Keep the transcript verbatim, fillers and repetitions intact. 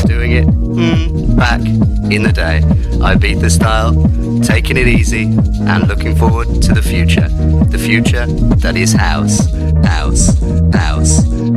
doing it mm, back in the day. I beat the style, taking it easy, and looking forward to the future. The future that is house, house, house.